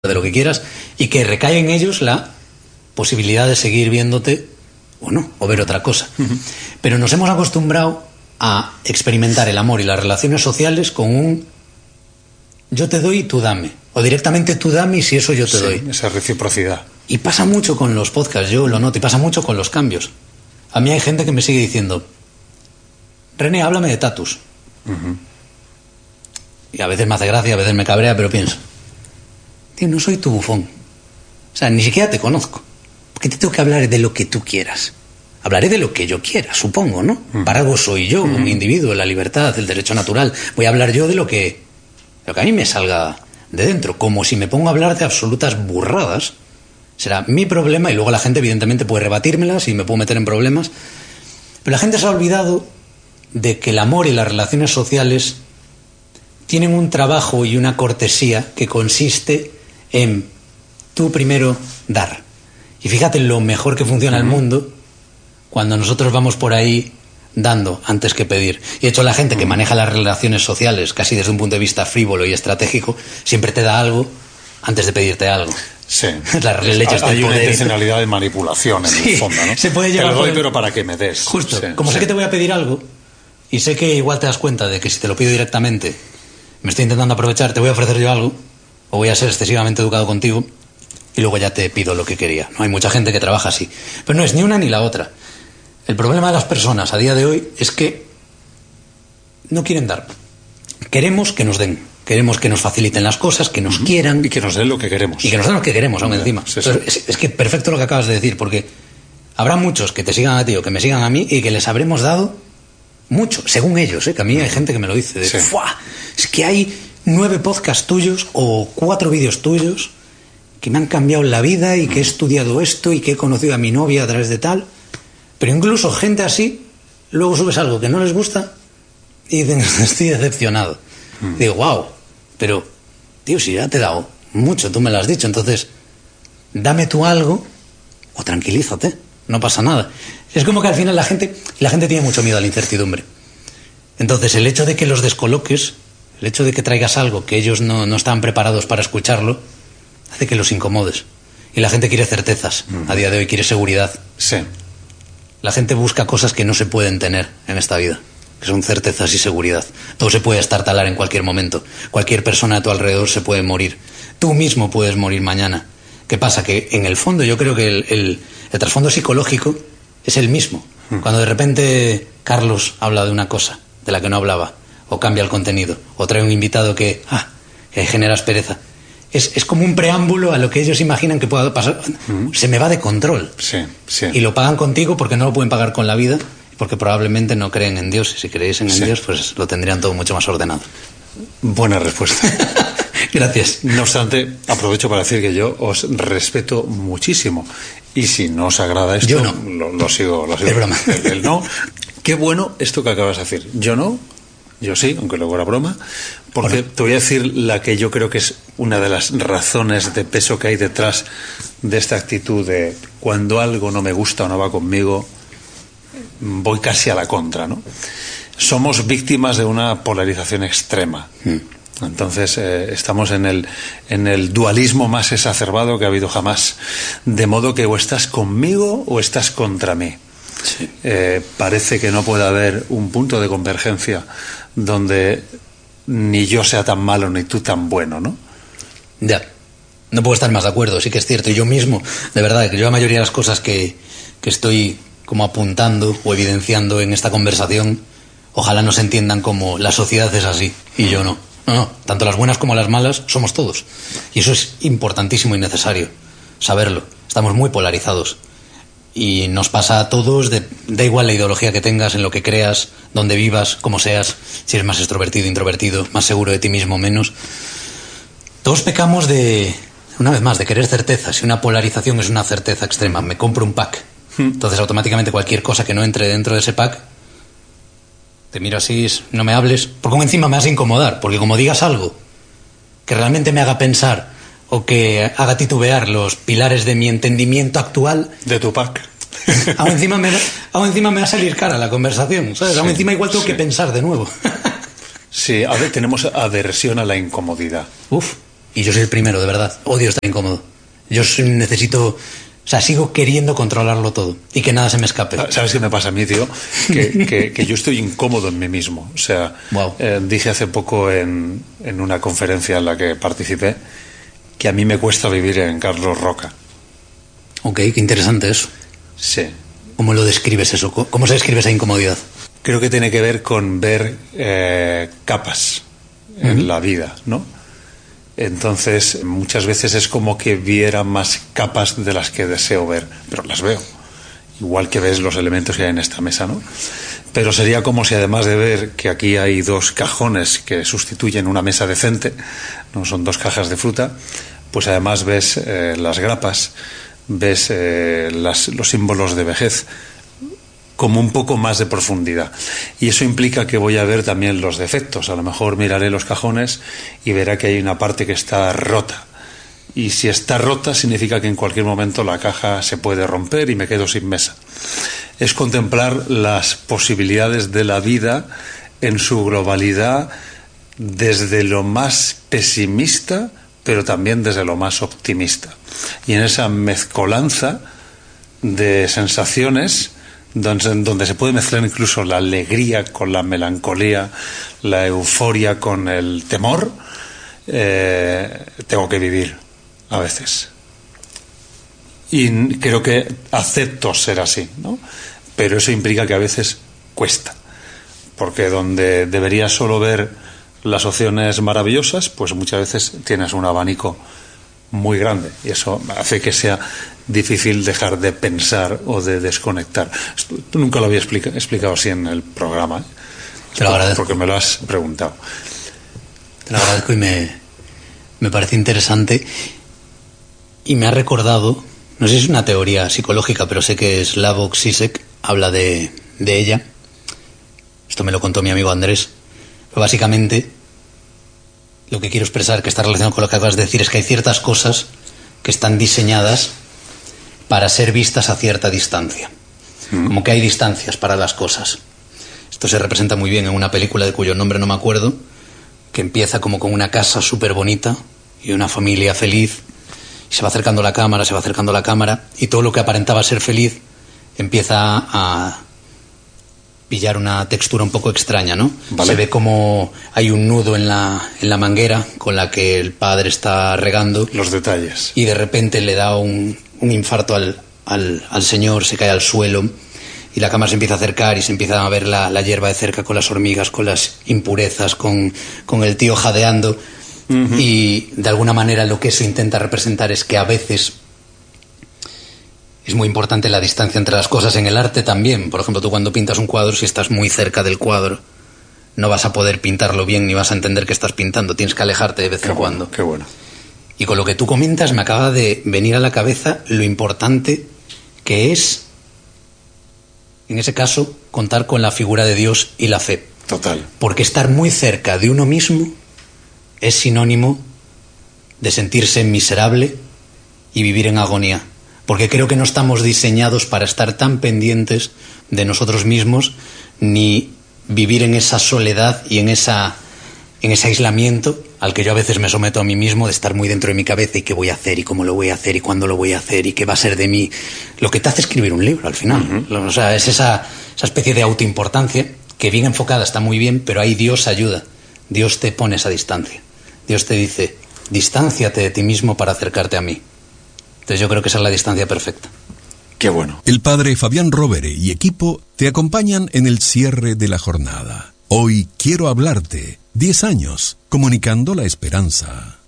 de lo que quieras, y que recae en ellos la posibilidad de seguir viéndote o no, o ver otra cosa. Pero nos hemos acostumbrado a experimentar el amor y las relaciones sociales con un yo te doy y tú dame, o directamente tú dame y si eso yo te doy. Esa reciprocidad. Y pasa mucho con los podcasts, yo lo noto, y pasa mucho con los cambios. A mí hay gente que me sigue diciendo, René, háblame de tatus. Y a veces me hace gracia, a veces me cabrea, pero pienso, tío, no soy tu bufón. O sea, ni siquiera te conozco. ¿Por qué te tengo que hablar de lo que tú quieras? Hablaré de lo que yo quiera, supongo, ¿no? Para algo soy yo, un individuo, la libertad, el derecho natural. Voy a hablar yo de lo que a mí me salga de dentro. Como si me pongo a hablar de absolutas burradas, será mi problema, y luego la gente evidentemente puede rebatírmelas y me puedo meter en problemas. Pero la gente se ha olvidado de que el amor y las relaciones sociales tienen un trabajo y una cortesía que consiste en tú primero dar. Y fíjate lo mejor que funciona el mundo cuando nosotros vamos por ahí dando antes que pedir. Y de hecho la gente que maneja las relaciones sociales casi desde un punto de vista frívolo y estratégico siempre te da algo antes de pedirte algo. Sí. Hay una intencionalidad de manipulación en el fondo, ¿no? Se puede llevar, te lo doy, pero para que me des. Justo. Como sé que te voy a pedir algo y sé que igual te das cuenta de que si te lo pido directamente me estoy intentando aprovechar, te voy a ofrecer yo algo o voy a ser excesivamente educado contigo y luego ya te pido lo que quería. No hay mucha gente que trabaja así. Pero no es ni una ni la otra. El problema de las personas a día de hoy es que no quieren dar. Queremos que nos den. Queremos que nos faciliten las cosas, que nos quieran. Y que nos den lo que queremos. Y que nos den lo que queremos, aún encima. Sí, sí. Entonces, es que perfecto lo que acabas de decir, porque habrá muchos que te sigan a ti o que me sigan a mí y que les habremos dado mucho, según ellos, que a mí hay gente que me lo dice. De, es que hay 9 podcasts tuyos o 4 vídeos tuyos que me han cambiado la vida y que he estudiado esto y que he conocido a mi novia a través de tal. Pero incluso gente así, luego subes algo que no les gusta y dicen, estoy decepcionado. Y digo, wow, pero, tío, si ya te he dado mucho, tú me lo has dicho, entonces, dame tú algo o tranquilízate, no pasa nada. Es como que al final la gente tiene mucho miedo a la incertidumbre. Entonces, el hecho de que los descoloques, el hecho de que traigas algo que ellos no están preparados para escucharlo, hace que los incomodes. Y la gente quiere certezas, a día de hoy quiere seguridad. Sí. La gente busca cosas que no se pueden tener en esta vida, que son certezas y seguridad. Todo se puede estartalar en cualquier momento. Cualquier persona a tu alrededor se puede morir. Tú mismo puedes morir mañana. ¿Qué pasa? Que en el fondo yo creo que el trasfondo psicológico es el mismo. Cuando de repente Carlos habla de una cosa de la que no hablaba, o cambia el contenido, o trae un invitado que genera aspereza. Es como un preámbulo a lo que ellos imaginan que pueda pasar. Se me va de control. Sí. Y lo pagan contigo porque no lo pueden pagar con la vida, porque probablemente no creen en Dios. Y si creyesen en Dios, pues lo tendrían todo mucho más ordenado. Buena respuesta. Gracias. No obstante, aprovecho para decir que yo os respeto muchísimo. Y si no os agrada esto, yo no. lo sigo. Es broma. El no. Qué bueno esto que acabas de decir. Yo no, yo sí, aunque luego era broma. Porque te voy a decir la que yo creo que es una de las razones de peso que hay detrás de esta actitud de cuando algo no me gusta o no va conmigo, voy casi a la contra, ¿no? Somos víctimas de una polarización extrema. Entonces estamos en el dualismo más exacerbado que ha habido jamás. De modo que o estás conmigo o estás contra mí. Sí. Parece que no puede haber un punto de convergencia donde ni yo sea tan malo ni tú tan bueno, ¿no? Ya, no puedo estar más de acuerdo, sí que es cierto. Y yo mismo, de verdad, que yo la mayoría de las cosas que estoy como apuntando o evidenciando en esta conversación, ojalá no se entiendan como la sociedad es así y yo no. No, tanto las buenas como las malas somos todos. Y eso es importantísimo y necesario saberlo. Estamos muy polarizados. Y nos pasa a todos, da igual la ideología que tengas, en lo que creas, donde vivas, como seas, si eres más extrovertido, introvertido, más seguro de ti mismo, menos. Todos pecamos una vez más, de querer certezas, y una polarización es una certeza extrema. Me compro un pack. Entonces automáticamente cualquier cosa que no entre dentro de ese pack, te miro así, no me hables, porque encima me vas a incomodar, porque como digas algo que realmente me haga pensar o que haga titubear los pilares de mi entendimiento actual, de tu pack, aún encima me va a salir cara la conversación, ¿sabes? Aún encima igual tengo que pensar de nuevo. Sí, a ver, tenemos aversión a la incomodidad. Uf. Y yo soy el primero, de verdad. Odio estar incómodo. Necesito... O sea, sigo queriendo controlarlo todo y que nada se me escape. ¿Sabes qué me pasa a mí, tío? Que yo estoy incómodo en mí mismo. O sea, wow. Dije hace poco en una conferencia en la que participé que a mí me cuesta vivir en Carlos Roca. Ok, qué interesante eso. Sí. ¿Cómo lo describes eso? ¿Cómo se describe esa incomodidad? Creo que tiene que ver con ver capas en la vida, ¿no? Entonces, muchas veces es como que viera más capas de las que deseo ver, pero las veo. Igual que ves los elementos que hay en esta mesa, ¿no? Pero sería como si, además de ver que aquí hay 2 cajones que sustituyen una mesa decente, no son 2 cajas de fruta, pues además ves las grapas, ves los símbolos de vejez, como un poco más de profundidad. Y eso implica que voy a ver también los defectos. A lo mejor miraré los cajones y verá que hay una parte que está rota. Y si está rota, significa que en cualquier momento la caja se puede romper y me quedo sin mesa. Es contemplar las posibilidades de la vida en su globalidad, desde lo más pesimista, pero también desde lo más optimista. Y en esa mezcolanza de sensaciones, donde se puede mezclar incluso la alegría con la melancolía, la euforia con el temor, tengo que vivir a veces. Y creo que acepto ser así, ¿no? Pero eso implica que a veces cuesta, porque donde deberías solo ver las opciones maravillosas, pues muchas veces tienes un abanico muy grande y eso hace que sea difícil dejar de pensar o de desconectar. Tú nunca lo había explicado así en el programa, ¿eh? Te lo agradezco. Porque me lo has preguntado. Te lo agradezco y me parece interesante y me ha recordado, no sé si es una teoría psicológica, pero sé que Slavoj Žižek habla de ella. Esto me lo contó mi amigo Andrés. Pero básicamente lo que quiero expresar, que está relacionado con lo que acabas de decir, es que hay ciertas cosas que están diseñadas para ser vistas a cierta distancia. Como que hay distancias para las cosas. Esto se representa muy bien en una película de cuyo nombre no me acuerdo, que empieza como con una casa súper bonita y una familia feliz, y se va acercando la cámara, y todo lo que aparentaba ser feliz empieza a pillar una textura un poco extraña, ¿no? Vale. Se ve como hay un nudo en la manguera con la que el padre está regando. Los detalles. Y de repente le da un infarto al señor, se cae al suelo y la cámara se empieza a acercar y se empieza a ver la hierba de cerca con las hormigas, con las impurezas, con el tío jadeando. Y de alguna manera lo que eso intenta representar es que a veces es muy importante la distancia entre las cosas. En el arte también. Por ejemplo, tú cuando pintas un cuadro, si estás muy cerca del cuadro, no vas a poder pintarlo bien ni vas a entender que estás pintando. Tienes que alejarte de vez en cuando. Qué bueno. Y con lo que tú comentas me acaba de venir a la cabeza lo importante que es, en ese caso, contar con la figura de Dios y la fe. Total. Porque estar muy cerca de uno mismo es sinónimo de sentirse miserable y vivir en agonía. Porque creo que no estamos diseñados para estar tan pendientes de nosotros mismos, ni vivir en esa soledad y en ese aislamiento al que yo a veces me someto a mí mismo, de estar muy dentro de mi cabeza y qué voy a hacer y cómo lo voy a hacer y cuándo lo voy a hacer y qué va a ser de mí. Lo que te hace escribir un libro al final. O sea, es esa especie de autoimportancia que bien enfocada está muy bien, pero ahí Dios ayuda. Dios te pone esa distancia. Dios te dice, distánciate de ti mismo para acercarte a mí. Entonces yo creo que esa es la distancia perfecta. Qué bueno. El padre Fabián Rovere y equipo te acompañan en el cierre de la jornada. Hoy quiero hablarte. 10 años comunicando la esperanza.